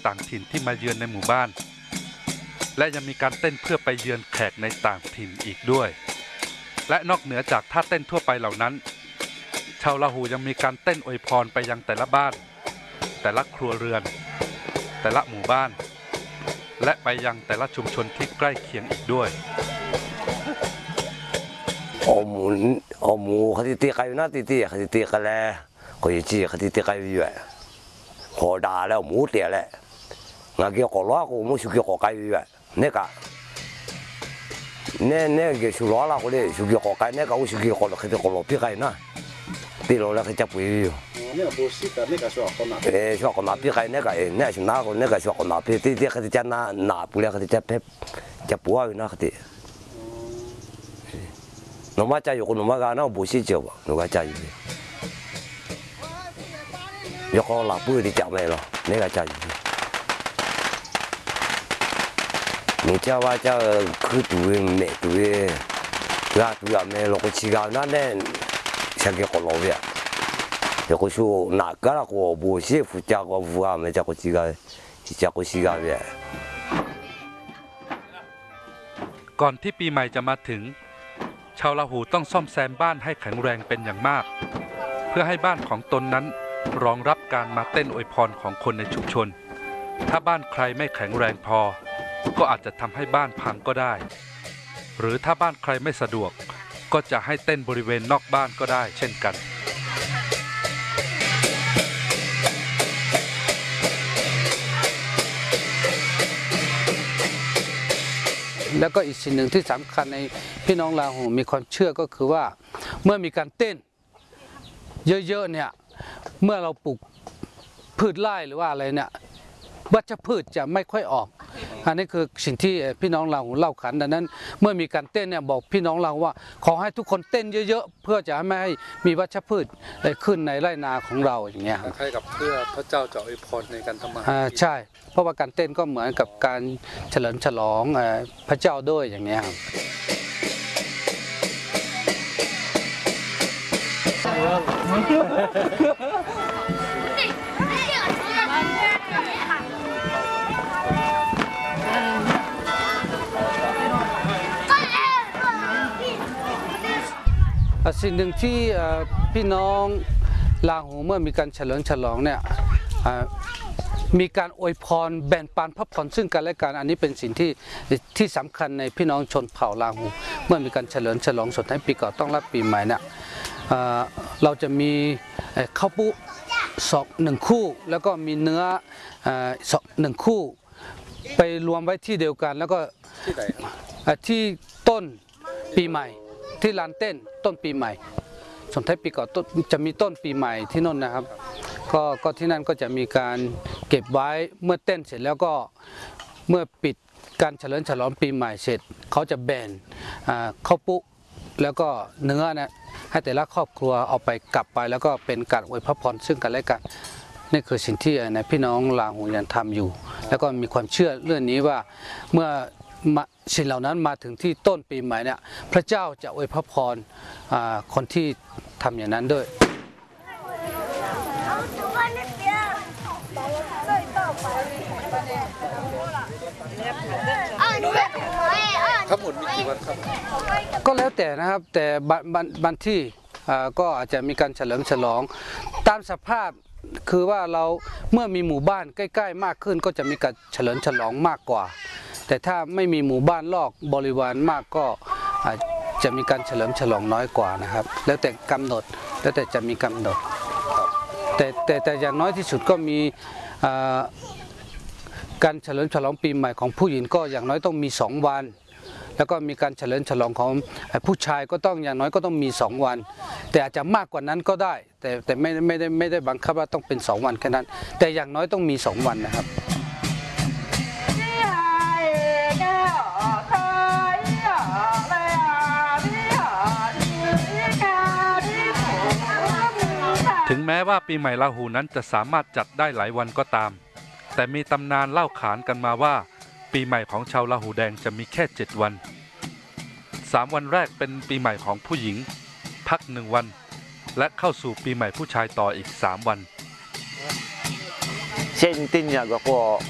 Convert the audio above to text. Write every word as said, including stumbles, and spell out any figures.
ต่างถิ่นที่มาเยือนในหมู่บ้านและยังมีการเต้นเพื่อไปเยือนแขกในต่างถิ่นอีกด้วยและนอกเหนือจากท่าเต้นทั่วไปเหล่านั้นชาวลาหูยังมีการเต้นอวยพรไปยังแต่ละบ้านแต่ละครัวเรือนแต่ละหมู่บ้านและไปยังแต่ละชุมชนที่ใกล้เคียงอีกด้วยอมูอมูเขาติดกันอยู่นะติดติเขาติดกันแล้วก็ยิ่งจีเขาติดกันอยู่ขอด่าแล้วหมูเตี้ยแล้วงาเกี่ยวกับล้อกูมูสุกี้กับไก่อยู่เนี่ยกะเนี่ยเนี่ยเกี่ยวกับล้อละกูเลยสุกี้กับไก่เนี่ยกะกูสุกี้กับล้อเขาจะกับล้อพี่ไก่นะตีล้อแล้วเขาจะปุยอยู่เนี่ยบูสิกะเนี่ยกะชอบคนน่ะเออชอบคนน่ะพี่ไก่เนี่ยกะเนี่ยชิน้าคนเนี่ยกะชอบคนน่ะพี่ที่ที่เขาจะน่าหนาปุยแล้วเขาจะเพ็บจะปัวอยู่นะเขาที่หนูมาใจอยู่คนหนูมากันนะบูสิเจ้าหนูก็ใจอยู่ยกหลับปุยที่จับไม่หรอเนี่ยก็ใจอยู่你叫我叫去读没读的，那读了没？如果去到那呢，想给我老别，如果说哪个那个不是不叫我不啊，没叫我去个，叫我去个别。 ก่อนที่ปีใหม่จะมาถึงชาวลาหูต้องซ่อมแซมบ้านให้แข็งแรงเป็นอย่างมากเพื่อให้บ้านของตนนั้นรองรับการมาเต้นอวยพรของคนในชุมชนถ้าบ้านใครไม่แข็งแรงพอก็อาจจะทำให้บ้านพังก็ได้หรือถ้าบ้านใครไม่สะดวกก็จะให้เต้นบริเวณนอกบ้านก็ได้เช่นกันแล้วก็อีกสิ่งหนึ่งที่สำคัญในพี่น้องลาหูมีความเชื่อก็คือว่าเมื่อมีการเต้นเยอะๆเนี่ยเมื่อเราปลูกพืชไร่หรือว่าอะไรเนี่ยวัชพืชจะไม่ค่อยออกอันนี้คือสิ่งที่พี่น้องเราเล่าขันดังนั้นเมื่อมีการเต้นเนี่ยบอกพี่น้องเราว่าขอให้ทุกคนเต้นเยอะๆเพื่อจะไม่ให้มีวัชพืชขึ้นในไร่นาของเราอย่างเงี้ยคล้ายกับเพื่อพระเจ้าจะอวยพรในการทำมาอ่าใช่เพราะว่าการเต้นก็เหมือนกับการเฉลิมฉลองพระเจ้าด้วยอย่างเงี้ยสิ่งหนึ่งที่พี่น้องลาหูเมื่อมีการเฉลิมฉลองเนี่ยมีการอวยพรแบ่งปันพระพรซึ่งกันและกันอันนี้เป็นสิ่งที่ที่สำคัญในพี่น้องชนเผ่าลาหูเมื่อมีการเฉลิมฉลองสดท้ายปีเก่าต้อนรับปีใหม่เนี่ยเราจะมีข้าวปุสองหนึ่งคู่แล้วก็มีเนื้อสองหนึ่งคู่ไปรวมไว้ที่เดียวกันแล้วก็ที่ไหนที่ต้นปีใหม่ที่ลานเต้นต้นปีใหม่ส่วนท้ายปีเก่าจะมีต้นปีใหม่ที่นั่นนะครับก็ก็ที่นั่นก็จะมีการเก็บไว้เมื่อเต้นเสร็จแล้วก็เมื่อปิดการเฉลิมฉลองปีใหม่เสร็จเขาจะแบ่งข้าวปุแล้วก็เนื้อนะให้แต่ละครอบครัวเอาไปกลับไปแล้วก็เป็นการอวยพระพรซึ่งกันและกันนี่คือสิ่งที่ในพี่น้องลาหูยังทำอยู่แล้วก็มีความเชื่อเรื่องนี้ว่าเมื่อสิ่งเหล่านั้นมาถึงที่ต้นปีใหม่เนี่ยพระเจ้าจะอวยพระพรคนที่ทำอย่างนั้นด้วยทั้งหมดมีกี่วันครับก็แล้วแต่นะครับแต่บางที่ก็อาจจะมีการเฉลิมฉลองตามสภาพคือว่าเราเมื่อมีหมู่บ้านใกล้ๆมากขึ้นก็จะมีการเฉลิมฉลองมากกว่าแต่ถ้าไม่มีหมู่บ้านรอบบริวารมากก็จะมีการเฉลิมฉลองน้อยกว่านะครับแล้วแต่กำหนดแล้วแต่จะมีกำหนดแต่แต่แต่อย่างน้อยที่สุดก็มีการเฉลิมฉลองปีใหม่ของผู้หญิงก็อย่างน้อยต้องมีสองวันแล้วก็มีการเฉลิมฉลองของผู้ชายก็ต้องอย่างน้อยก็ต้องมีสองวันแต่อาจจะมากกว่านั้นก็ได้แต่แต่ไม่ไม่ได้ไม่ได้บังคับว่าต้องเป็นสองวันแค่นั้นแต่อย่างน้อยต้องมีสองวันนะครับถึงแม้ว่าปีใหม่ราหูนั้นจะสามารถจัดได้หลายวันก็ตามแต่มีตำนานเล่าขานกันมาว่าปีใหม่ของชาวราหูแดงจะมีแค่เจ็ดวันสามวันแรกเป็นปีใหม่ของผู้หญิงพักหนึ่งวันและเข้าสู่ปีใหม่ผู้ชายต่ออีกสามวัน限定那个